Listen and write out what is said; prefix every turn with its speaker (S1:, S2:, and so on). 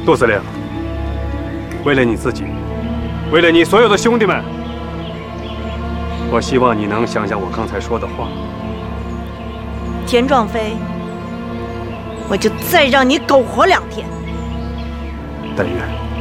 S1: 杜司令，为了你自己，为了你所有的兄弟们，我希望你能想想我刚才说的话。
S2: 田壮飞，我就再让你苟活2天。
S1: 但愿。